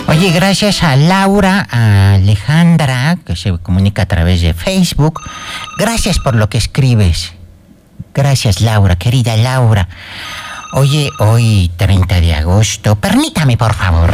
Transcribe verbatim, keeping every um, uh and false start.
Oye, gracias a Laura, a Alejandra, que se comunica a través de Facebook. Gracias por lo que escribes. Gracias, Laura, querida Laura. Oye, hoy treinta de agosto, permítame, por favor.